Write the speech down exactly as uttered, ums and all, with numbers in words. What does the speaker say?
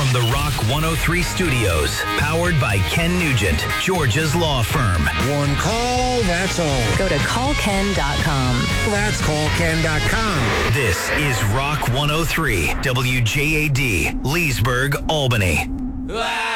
from the Rock one oh three studios, powered by Ken Nugent, Georgia's law firm. One call, that's all. Go to call ken dot com. That's call ken dot com. This is Rock one oh three, W J A D, Leesburg, Albany.